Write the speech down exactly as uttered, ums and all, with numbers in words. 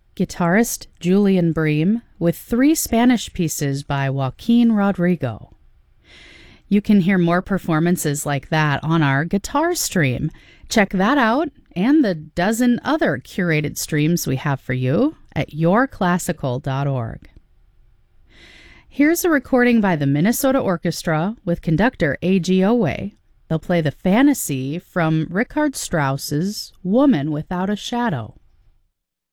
guitarist Julian Bream with three Spanish pieces by Joaquin Rodrigo. You can hear more performances like that on our guitar stream. Check that out and the dozen other curated streams we have for you at your classical dot org. Here's a recording by the Minnesota Orchestra with conductor A G Owe. They'll play the Fantasy from Richard Strauss's Woman Without a Shadow.